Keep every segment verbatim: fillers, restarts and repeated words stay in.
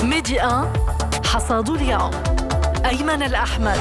ميدي واحد حصاد اليوم. أيمن الأحمد.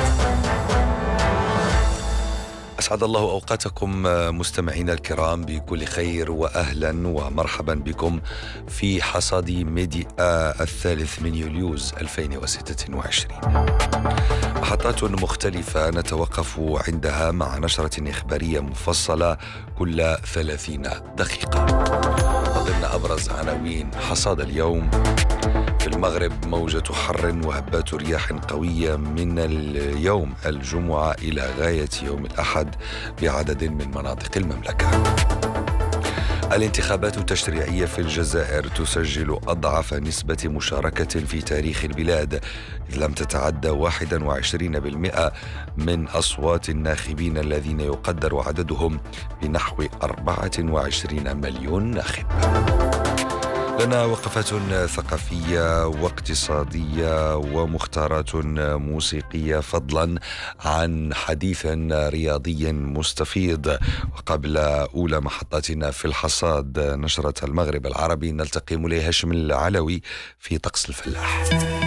أسعد الله أوقاتكم مستمعينا الكرام بكل خير، وأهلا ومرحبا بكم في حصاد ميدي الثالث من يوليوز ألفين وستة وعشرين. محطات مختلفة نتوقف عندها مع نشرة إخبارية مفصلة كل ثلاثين دقيقة. ضمن أبرز عناوين حصاد اليوم: في المغرب موجة حر وهبات رياح قوية من اليوم الجمعة إلى غاية يوم الأحد بعدد من مناطق المملكة. الانتخابات التشريعية في الجزائر تسجل أضعف نسبة مشاركة في تاريخ البلاد، إذ لم تتعدى واحد وعشرين بالمئة من أصوات الناخبين الذين يقدر عددهم بنحو أربعة وعشرين مليون ناخب. لنا وقفات ثقافية واقتصادية ومختارات موسيقية، فضلا عن حديث رياضي مستفيض. وقبل أولى محطاتنا في الحصاد نشرة المغرب العربي، نلتقي مولاي هاشم العلوي في طقس الفلاح.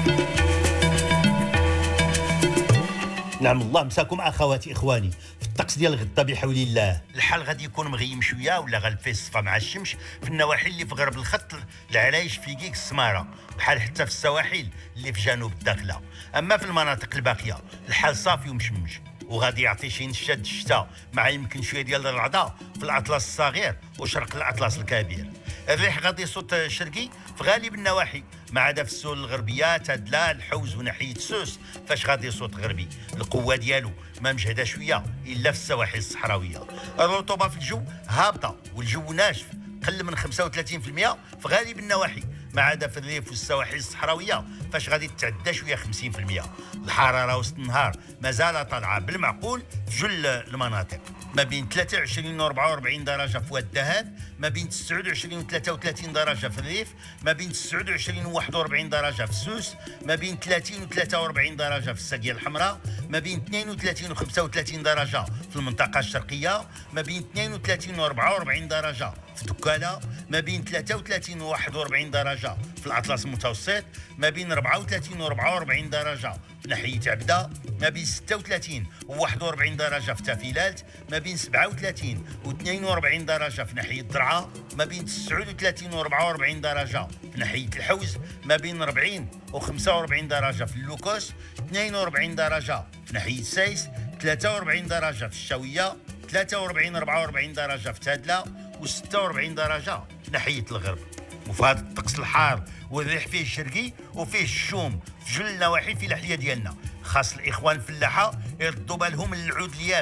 نعم الله مساكم اخواتي اخواني. في الطقس ديال غدا بحول الله الحال غادي يكون مغيم شويه ولا غالفي الصفا مع الشمس في النواحي اللي في غرب الخط، العرايش في كيك السماره، بحال حتى في السواحل اللي في جنوب الداخله. اما في المناطق الباقيه الحال صافي ومشمش، وغادي يعطي شي نشاد الشتاء مع يمكن شويه ديال الرعده في الاطلس الصغير وشرق الاطلس الكبير. الريح غادي يصوت شرقي في غالب النواحي، ما عدا في السهول الغربيه تادلا الحوز وناحيه سوس فاش غادي يصوت غربي. القوه ديالو ما مجهده شويه الا في السواحل الصحراويه. الرطوبه في الجو هابطه والجو ناشف، قل من خمسة وثلاثين بالمئة في غالب النواحي، ما عدا في الريف والسواحل الصحراويه فاش غادي تتعدى شويه خمسين بالمئة. الحراره وسط النهار مازال طالعه بالمعقول في جل المناطق، ما بين ثلاثة وعشرين و أربعة وأربعين درجه في واد الذهب، ما بين تسعة وعشرين و ثلاثة وثلاثين درجه في الريف، ما بين تسعة وعشرين و واحد وأربعين درجه في سوس، ما بين ثلاثين و ثلاثة وأربعين درجه في الساقيه الحمراء، ما بين اثنين وثلاثين و خمسة وثلاثين درجه في المنطقه الشرقيه، ما بين اثنين وثلاثين و أربعة وأربعين درجه في دكاله، ما بين ثلاثة وثلاثين و واحد وأربعين درجه في الاطلس المتوسط، ما بين أربعة وثلاثين و أربعة وأربعين درجه في ناحيه عبده، ما بين ستة وثلاثين و واحد وأربعين درجه في تافيلات، ما بين سبعة وثلاثين و اثنين وأربعين درجه في ناحيه درعا، ما بين تسعة وثلاثين و أربعة وأربعين درجه في ناحيه الحوز، ما بين أربعين و خمسة وأربعين درجه في اللوكوس، اثنين وأربعين درجه في ناحيه سايس، ثلاثة وأربعين درجه في الشاويه، ثلاثة وأربعين أربعة وأربعين درجه في تادله، و ستة وأربعين درجه في ناحيه الغرب. وفي هذا الطقس الحار والريح فيه الشرقي وفيه الشوم في جل النواحي في الاحياء ديالنا، خاص الاخوان الفلاحه يردوا بالهم للعود اليابس